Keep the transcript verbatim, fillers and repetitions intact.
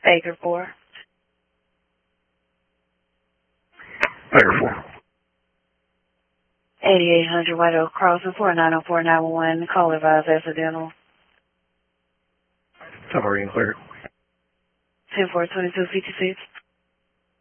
Baker four. Baker four. eighty-eight hundred White Oak Crossing, four nine zero four nine one one. Call advised accidental. Submarine clear. ten four twenty-two fifty-six.